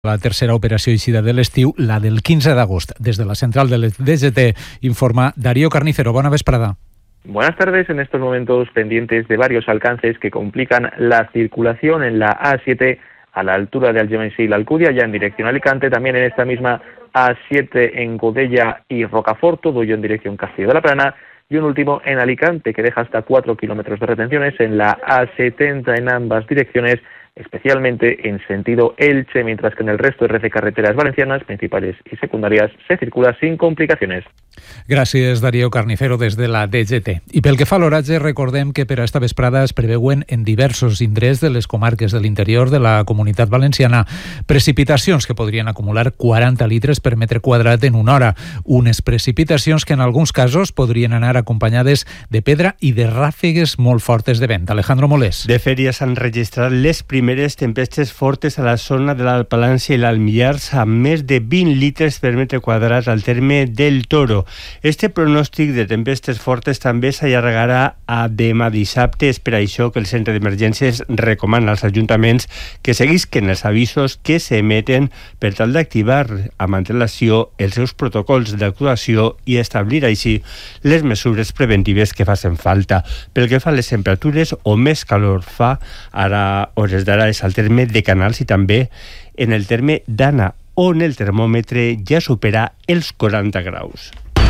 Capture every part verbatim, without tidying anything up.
La tercera operació eixida de l'estiu, la del quinze d'agost. Des de la central del D G T informa Darío Carnicero. Bona vesprada. Buenas tardes. En estos momentos pendientes de varios alcances que complican la circulación en la A siete a la altura de Algemesí y la Alcudia, ya en dirección a Alicante, también en esta misma A siete en Godella y Rocafort, todo ello en dirección Castillo de la Plana, y un último en Alicante que deja hasta cuatro kilómetros de retenciones en la A setenta en ambas direcciones, especialmente en sentido Elche, mientras que en el resto de red de carreteras valencianas, principales y secundarias, se circula sin complicaciones. Gràcies, Darío Carnicero, des de la D G T. I pel que fa a l'oratge, recordem que per a esta vesprada es preveuen en diversos indrets de les comarques de l'interior de la Comunitat Valenciana precipitacions que podrien acumular quaranta litres per metre quadrat en una hora. Unes precipitacions que en alguns casos podrien anar acompanyades de pedra i de ràfegues molt fortes de vent. Alejandro Molés. De fèria s'han registrat les primeres tempestes fortes a la zona de l'Alpalància i l'Almillars amb més de vint litres per metre quadrat al terme del Toro. Este pronòstic de tempestes fortes també s'allargarà a demà dissabte. És per això que el centre d'emergències recomana als ajuntaments que seguisquen els avisos que s'emeten per tal d'activar amb antelació els seus protocols d'actuació i establir així les mesures preventives que facin falta. Pel que fa a les temperatures, o més calor fa ara, hores d'ara, és al terme de Canals i també en el terme d'Anna, on el termòmetre ja supera els quaranta graus.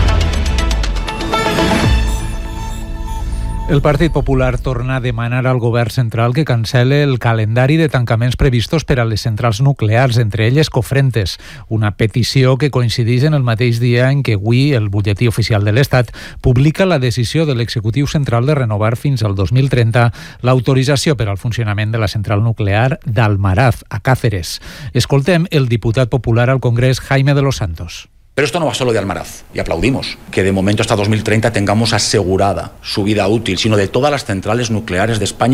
El Partit Popular torna a demanar al govern central que cancele el calendari de tancaments previstos per a les centrals nuclears, entre elles Cofrentes, una petició que coincideix en el mateix dia en què avui el butlletí oficial de l'Estat publica la decisió de l'executiu central de renovar fins al dos mil trenta l'autorització per al funcionament de la central nuclear d'Almaraz, a Cáceres. Escoltem el diputat popular al Congrés, Jaime de los Santos. Pero esto no va solo de Almaraz, y aplaudimos que de momento hasta dos mil treinta tengamos asegurada su vida útil, sino de todas las centrales nucleares de España.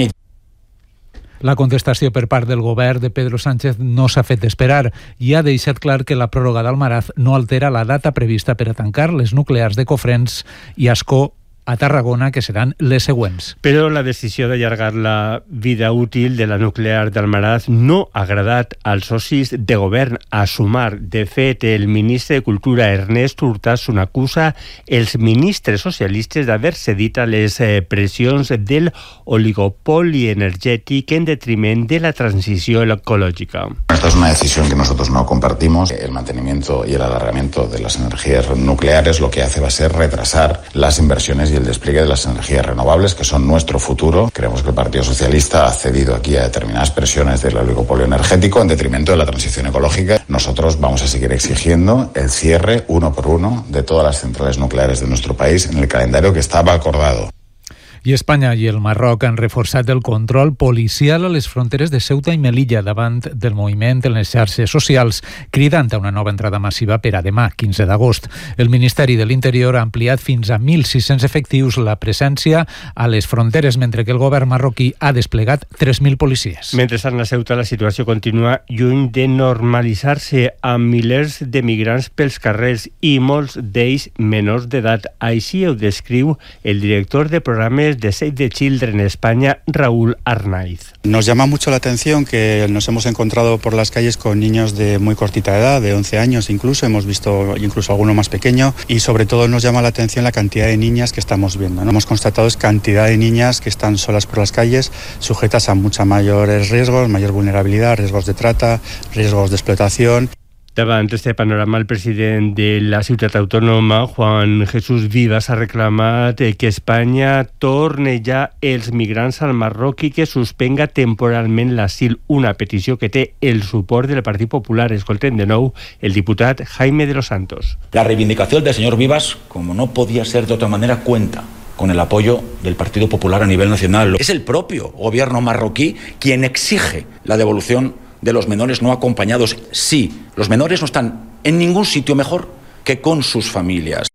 La contestació per part del govern de Pedro Sánchez no s'ha fet esperar i ha deixat clar que la pròrroga d'Almaraz no altera la data prevista per a tancar les nuclears de Cofrents i Ascó a Tarragona, que seran les següents. Però la decisió d'allargar la vida útil de la nuclear d'Almaraz no ha agradat als socis de govern a Sumar. De fet, el ministre de Cultura, Ernest Urtasun, acusa els ministres socialistes d'haver cedit a les pressions del oligopoli energètic en detriment de la transició ecològica. Esta es una decisión que nosotros no compartimos. El mantenimiento y el alargamiento de las energías nucleares lo que hace va a ser retrasar las inversiones y el despliegue de las energías renovables, que son nuestro futuro. Creemos que el Partido Socialista ha cedido aquí a determinadas presiones del oligopolio energético en detrimento de la transición ecológica. Nosotros vamos a seguir exigiendo el cierre uno por uno de todas las centrales nucleares de nuestro país en el calendario que estaba acordado. I Espanya i el Marroc han reforçat el control policial a les fronteres de Ceuta i Melilla davant del moviment en les xarxes socials, cridant a una nova entrada massiva per a demà, quinze d'agost. El Ministeri de l'Interior ha ampliat fins a mil sis-cents efectius la presència a les fronteres, mentre que el govern marroquí ha desplegat tres mil policies. Mentrestant, a Ceuta la situació continua lluny de normalitzar-se, amb milers de migrants pels carrers i molts d'ells menors d'edat. Així ho descriu el director de programes de Save the Children España, Raúl Arnaiz. Nos llama mucho la atención que nos hemos encontrado por las calles con niños de muy cortita edad, de once años incluso, hemos visto incluso alguno más pequeño, y sobre todo nos llama la atención la cantidad de niñas que estamos viendo, ¿no? Hemos constatado es cantidad de niñas que están solas por las calles, sujetas a muchos mayores riesgos, mayor vulnerabilidad, riesgos de trata, riesgos de explotación. Davant este panorama, el president de la ciutat autònoma, Juan Jesús Vivas, ha reclamat que Espanya torne ja els migrants al Marroc i que suspenga temporalment l'asil, una petició que té el suport del Partit Popular. Escoltem de nou el diputat Jaime de los Santos. La reivindicación del señor Vivas, como no podía ser de otra manera, cuenta con el apoyo del Partido Popular a nivel nacional. Es el propio gobierno marroquí quien exige la devolución de los menores no acompañados. Sí, los menores no están en ningún sitio mejor que con sus familias.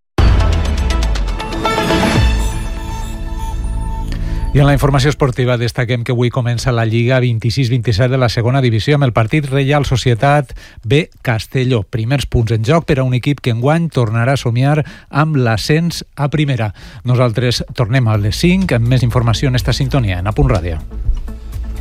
I en la informació esportiva destaquem que avui comença la Lliga vint-i-sis vint-i-set de la segona divisió amb el partit Reial Societat B Castelló. Primers punts en joc per a un equip que enguany tornarà a somiar amb l'ascens a primera. Nosaltres tornem a les cinc amb més informació en esta sintonia, en A Punt Ràdio.